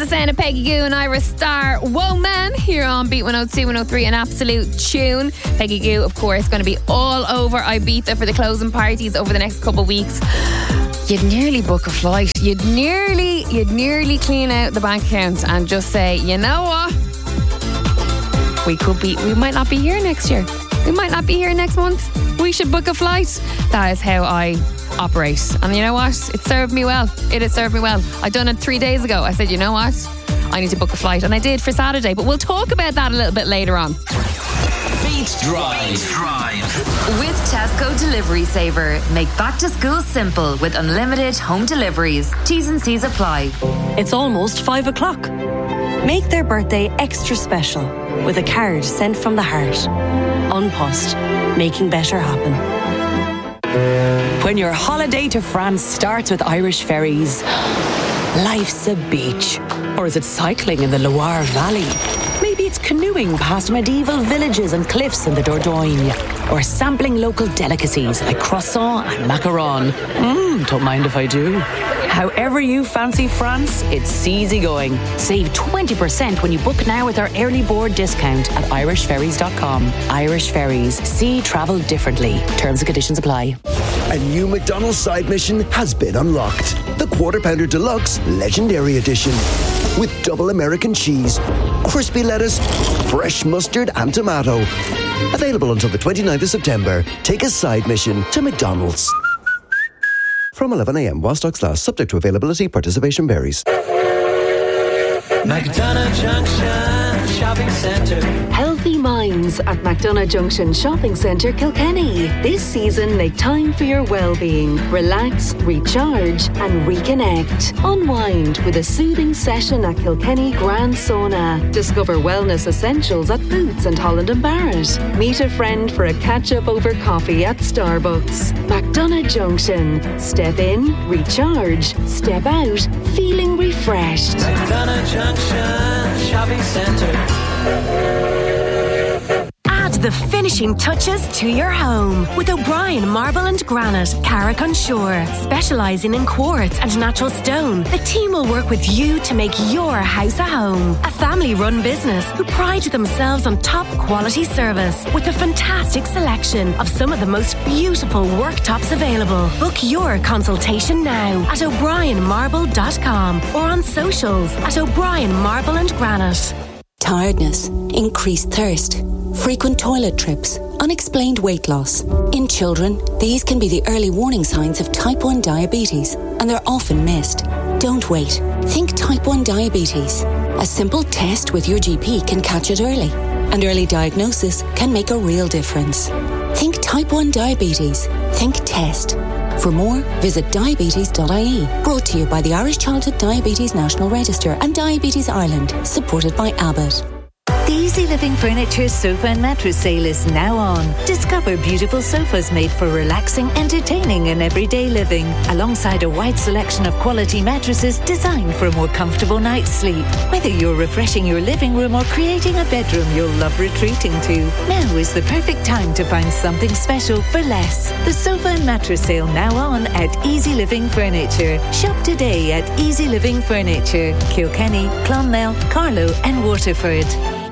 the sound of Peggy Goo and Ira Star. Whoa Man here on Beat 102, 103, an absolute tune. Peggy Goo, of course, going to be all over Ibiza for the closing parties over the next couple of weeks. You'd nearly book a flight. You'd nearly clean out the bank account and just say, you know what? We might not be here next year. We might not be here next month. We should book a flight. That is how I operate. And you know what? It served me well. It has served me well. I done it 3 days ago. I said, you know what? I need to book a flight. And I did for Saturday. But we'll talk about that a little bit later on. Beat Drive. With Tesco Delivery Saver. Make back to school simple with unlimited home deliveries. T's and C's apply. It's almost 5 o'clock. Make their birthday extra special with a card sent from the heart. An Post, making better happen. When your holiday to France starts with Irish Ferries, life's a beach. Or is it cycling in the Loire Valley? Maybe it's canoeing past medieval villages and cliffs in the Dordogne. Or sampling local delicacies like croissant and macaron. Don't mind if I do. However you fancy France, it's easygoing. Save 20% when you book now with our early board discount at irishferries.com. Irish Ferries. See travel differently. Terms and conditions apply. A new McDonald's side mission has been unlocked. The Quarter Pounder Deluxe Legendary Edition. With double American cheese, crispy lettuce, fresh mustard and tomato. Available until the 29th of September. Take a side mission to McDonald's. From 11 a.m. while stocks last, subject to availability, participation varies. McDonagh Junction Shopping Centre. Healthy minds at McDonagh Junction Shopping Centre, Kilkenny. This season, make time for your well-being. Relax, recharge and reconnect. Unwind with a soothing session at Kilkenny Grand Sauna. Discover wellness essentials at Boots and Holland & Barrett. Meet a friend for a catch-up over coffee at Starbucks. McDonagh Junction. Step in, recharge, step out, feeling refreshed. McDonagh Junction Shopping Centre. Add the finishing touches to your home with O'Brien Marble and Granite, Carrick-on-Shore. Specialising in quartz and natural stone, the team will work with you to make your house a home. A family-run business who pride themselves on top quality service with a fantastic selection of some of the most beautiful worktops available. Book your consultation now at o'brienmarble.com or on socials at O'Brien Marble and Granite. Tiredness, increased thirst, frequent toilet trips, unexplained weight loss. In children, these can be the early warning signs of type 1 diabetes, and they're often missed. Don't wait. Think type 1 diabetes. A simple test with your GP can catch it early, and early diagnosis can make a real difference. Think type 1 diabetes. Think test. For more, visit diabetes.ie. Brought to you by the Irish Childhood Diabetes National Register and Diabetes Ireland, supported by Abbott. The Easy Living Furniture sofa and mattress sale is now on. Discover beautiful sofas made for relaxing, entertaining and everyday living, alongside a wide selection of quality mattresses designed for a more comfortable night's sleep. Whether you're refreshing your living room or creating a bedroom you'll love retreating to, now is the perfect time to find something special for less. The sofa and mattress sale now on at Easy Living Furniture. Shop today at Easy Living Furniture, Kilkenny, Clonmel, Carlow and Waterford.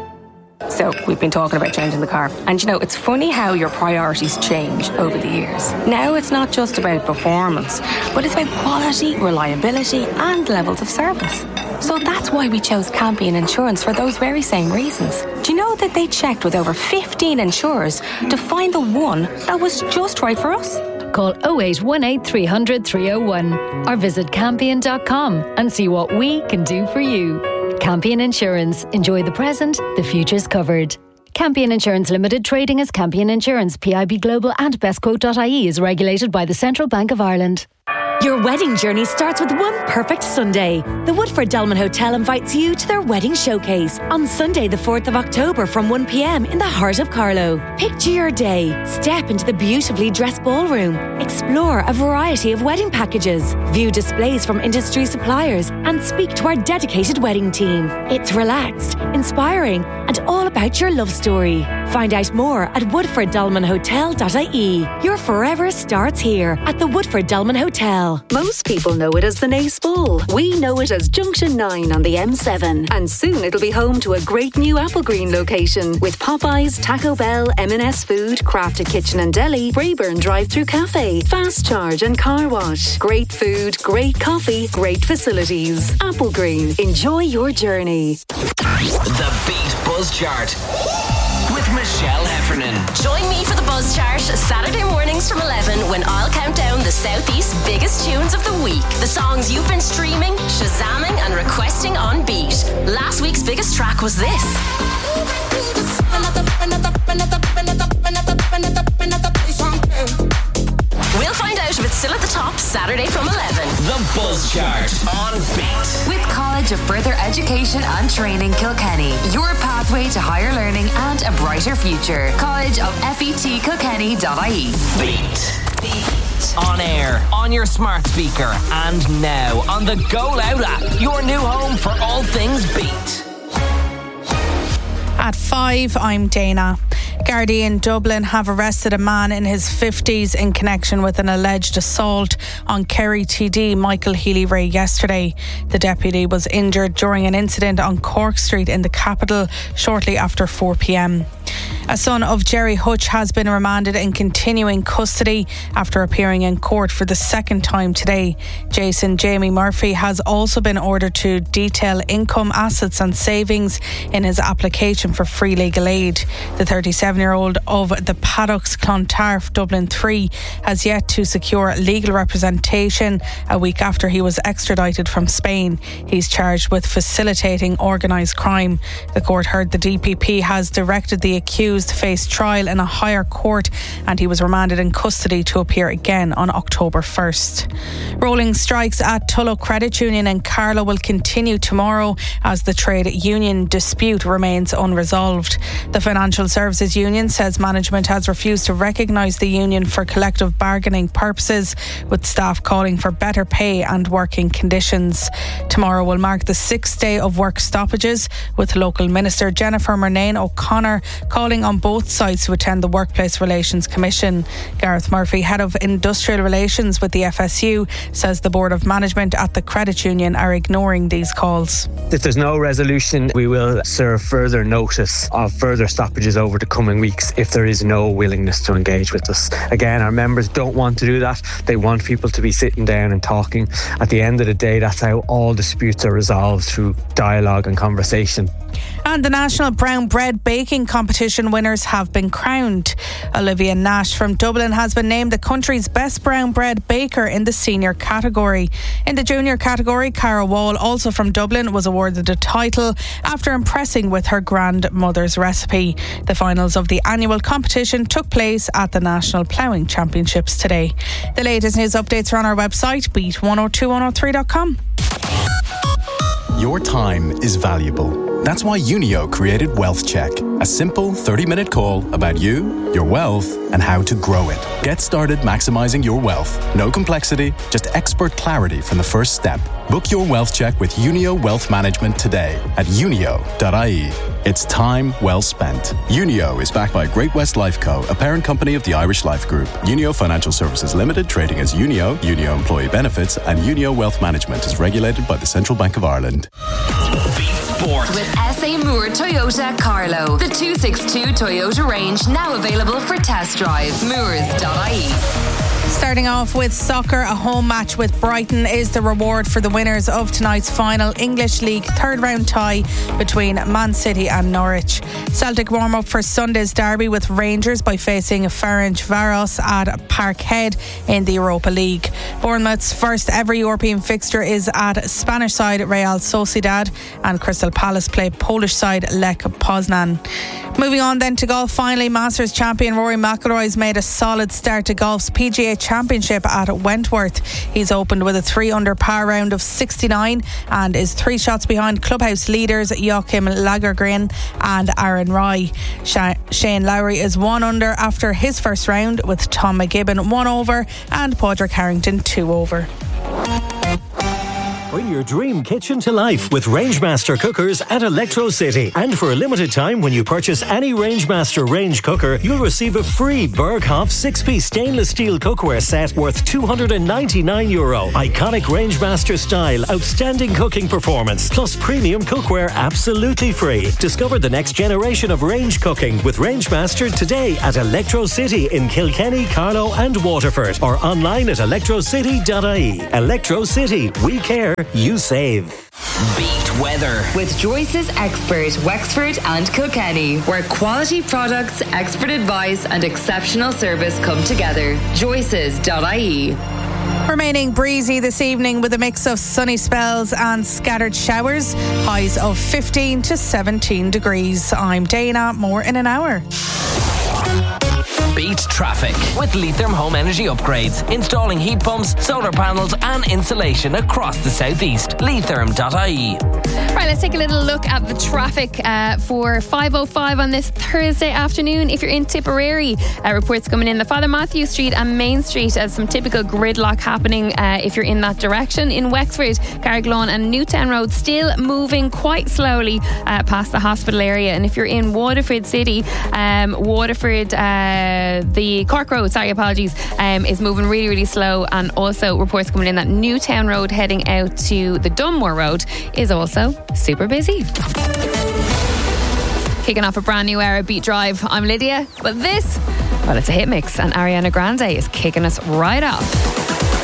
So we've been talking about changing the car. And you know, it's funny how your priorities change over the years. Now it's not just about performance, but it's about quality, reliability and levels of service. So that's why we chose Campion Insurance for those very same reasons. Do you know that they checked with over 15 insurers to find the one that was just right for us? Call 0818 300 301 or visit Campion.com and see what we can do for you. Campion Insurance. Enjoy the present, the future's covered. Campion Insurance Limited, trading as Campion Insurance, PIB Global and bestquote.ie is regulated by the Central Bank of Ireland. Your wedding journey starts with one perfect Sunday. The Woodford Dolman Hotel invites you to their wedding showcase on Sunday the 4th of October from 1 p.m. in the heart of Carlow. Picture your day. Step into the beautifully dressed ballroom. Explore a variety of wedding packages. View displays from industry suppliers and speak to our dedicated wedding team. It's relaxed, inspiring and all about your love story. Find out more at woodforddulmanhotel.ie. Your forever starts here at the Woodford Dulman Hotel. Most people know it as the Naas Bowl. We know it as Junction 9 on the M7. And soon it'll be home to a great new Applegreen location with Popeyes, Taco Bell, M&S Food, Crafted Kitchen and Deli, Brayburn Drive-Thru Cafe, Fast Charge and Car Wash. Great food, great coffee, great facilities. Applegreen. Enjoy your journey. The Beat Buzz Chart with Michelle Heffernan. Join me for the Buzz Chart Saturday mornings from 11 when I'll count down the Southeast's biggest tunes of the week. The songs you've been streaming, shazamming and requesting on Beat. Last week's biggest track was this. We'll find out if it's still at the top Saturday from 11. The Buzz Chart on Beat. With College of Further Education and Training Kilkenny, your pathway to higher learning and a brighter future. College of FETKilkenny.ie. Beat. On air, on your smart speaker, and now on the Go Loud app. Your new home for all things Beat. At 5, I'm Dana. Gardaí in Dublin have arrested a man in his 50s in connection with an alleged assault on Kerry TD Michael Healy-Rae yesterday. The deputy was injured during an incident on Cork Street in the capital shortly after 4 p.m. A son of Jerry Hutch has been remanded in continuing custody after appearing in court for the second time today. Jason Jamie Murphy has also been ordered to detail income, assets and savings in his application for free legal aid. The 37-year-old of the Paddocks Clontarf Dublin 3 has yet to secure legal representation a week after he was extradited from Spain. He's charged with facilitating organised crime. The court heard the DPP has directed the accused face trial in a higher court and he was remanded in custody to appear again on October 1st. Rolling strikes at Tullow Credit Union in Carlow will continue tomorrow as the trade union dispute remains unresolved. The Financial Services Union says management has refused to recognise the union for collective bargaining purposes, with staff calling for better pay and working conditions. Tomorrow will mark the 6th day of work stoppages, with local Minister Jennifer Murnane O'Connor calling on both sides to attend the Workplace Relations Commission. Gareth Murphy, Head of Industrial Relations with the FSU, says the Board of Management at the credit union are ignoring these calls. If there's no resolution, we will serve further notice of further stoppages over the coming weeks if there is no willingness to engage with us. Again, our members don't want to do that. They want people to be sitting down and talking. At the end of the day, that's how all disputes are resolved, through dialogue and conversation. And the National Brown Bread Baking Competition winners have been crowned. Olivia Nash from Dublin has been named the country's best brown bread baker in the senior category. In the junior category, Cara Wall, also from Dublin, was awarded the title after impressing with her grandmother's recipe. The finals of the annual competition took place at the National Ploughing Championships today. The latest news updates are on our website, beat102103.com. Your time is valuable. That's why Unio created Wealth Check, a simple 30-minute call about you, your wealth, and how to grow it. Get started maximizing your wealth. No complexity, just expert clarity from the first step. Book your Wealth Check with Unio Wealth Management today at unio.ie. It's time well spent. Unio is backed by Great West Lifeco, a parent company of the Irish Life Group. Unio Financial Services Limited, trading as Unio, Unio Employee Benefits, and Unio Wealth Management is regulated by the Central Bank of Ireland. Sport. With SA Moore Toyota Carlow. The 262 Toyota range now available for test drive. Moors.ie. Starting off with soccer, a home match with Brighton is the reward for the winners of tonight's final English League third round tie between Man City and Norwich. Celtic warm up for Sunday's derby with Rangers by facing Ferencváros at Parkhead in the Europa League. Bournemouth's first ever European fixture is at Spanish side Real Sociedad, and Crystal Palace play Polish side Lech Poznan. Moving on then to golf, finally, Masters champion Rory McIlroy's made a solid start to golf's PGA Championship at Wentworth. He's opened with a 3-under par round of 69 and is 3 shots behind clubhouse leaders Joachim Lagergren and Aaron Rai. Shane Lowry is 1 under after his first round, with Tom McGibbon 1 over and Padraig Harrington 2 over. Bring your dream kitchen to life with Rangemaster cookers at Electro City. And for a limited time, when you purchase any Rangemaster range cooker, you'll receive a free Berghoff 6-piece stainless steel cookware set worth €299. Iconic Rangemaster style, outstanding cooking performance, plus premium cookware absolutely free. Discover the next generation of range cooking with Rangemaster today at Electro City in Kilkenny, Carlow and Waterford, or online at electrocity.ie. Electro City, we care, you save. Beat weather with Joyce's Expert, Wexford and Kilkenny, where quality products, expert advice and exceptional service come together. Joyce's.ie. Remaining breezy this evening with a mix of sunny spells and scattered showers. Highs of 15 to 17 degrees. I'm Dana. More in an hour. Beat traffic with Leitrim Home Energy Upgrades. Installing heat pumps, solar panels and insulation across the southeast. Leitrim.ie. Right, let's take a little look at the traffic for 5:05 on this Thursday afternoon. If you're in Tipperary, reports coming in the Father Matthew Street and Main Street as some typical gridlock happening if you're in that direction. In Wexford, Carricklawn and Newtown Road still moving quite slowly past the hospital area. And if you're in Waterford City, the Cork Road, is moving really, really slow. And also reports coming in that Newtown Road heading out to the Dunmore Road is also super busy. Kicking off a brand new era Beat Drive. I'm Lydia, but this, well, it's a hit mix, and Ariana Grande is kicking us right off.